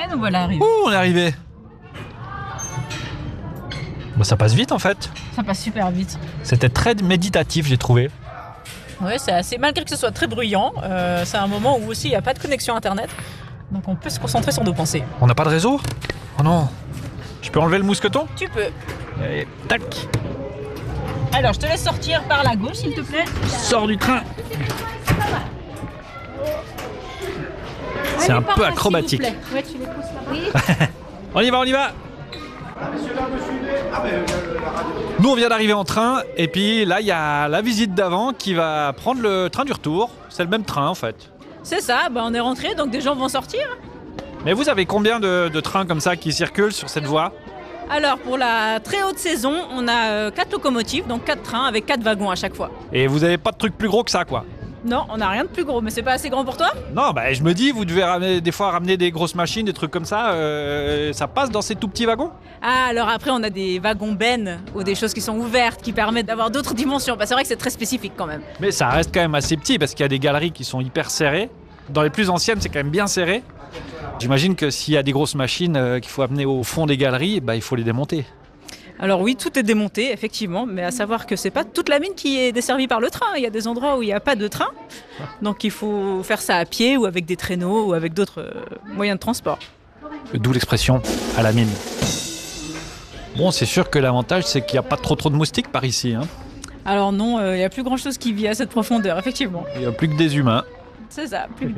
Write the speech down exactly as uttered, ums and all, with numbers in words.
nous voilà arrivés. Ouh, on est arrivé. Bah, ça passe vite en fait. Ça passe super vite. C'était très méditatif, j'ai trouvé. Oui, c'est assez, malgré que ce soit très bruyant, euh, c'est un moment où aussi il n'y a pas de connexion internet. Donc on peut se concentrer sur nos pensées. On n'a pas de réseau? Oh non. Je peux enlever le mousqueton? Tu peux. Et tac. Alors je te laisse sortir par la gauche s'il te plaît. Sors du train. C'est un peu acrobatique. Ouais, tu les pousses là. On y va, on y va. Nous on vient d'arriver en train et puis là il y a la visite d'avant qui va prendre le train du retour. C'est le même train en fait. C'est ça, bah on est rentré donc des gens vont sortir. Mais vous avez combien de, de trains comme ça qui circulent sur cette voie? Alors pour la très haute saison, on a euh, quatre locomotives, donc quatre trains avec quatre wagons à chaque fois. Et vous avez pas de truc plus gros que ça quoi? Non, on n'a rien de plus gros, mais c'est pas assez grand pour toi? Non, bah je me dis, vous devez ramener, des fois ramener des grosses machines, des trucs comme ça, euh, ça passe dans ces tout petits wagons? Ah, alors après on a des wagons bennes ou des choses qui sont ouvertes, qui permettent d'avoir d'autres dimensions. Bah, c'est vrai que c'est très spécifique quand même. Mais ça reste quand même assez petit parce qu'il y a des galeries qui sont hyper serrées. Dans les plus anciennes, c'est quand même bien serré. J'imagine que s'il y a des grosses machines euh, qu'il faut amener au fond des galeries, bah, il faut les démonter. Alors oui, tout est démonté, effectivement, mais à savoir que c'est pas toute la mine qui est desservie par le train. Il y a des endroits où il n'y a pas de train, donc il faut faire ça à pied ou avec des traîneaux ou avec d'autres euh, moyens de transport. D'où l'expression à la mine. Bon, c'est sûr que l'avantage, c'est qu'il n'y a pas trop trop de moustiques par ici. Hein. Alors non, il euh, n'y a plus grand chose qui vit à cette profondeur, effectivement. Il n'y a plus que des humains. C'est ça, plus